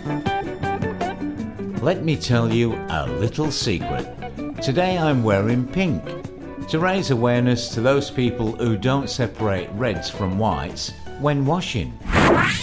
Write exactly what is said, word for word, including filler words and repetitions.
Let me tell you a little secret. Today I'm wearing pink to raise awareness to those people who don't separate reds from whites when washing.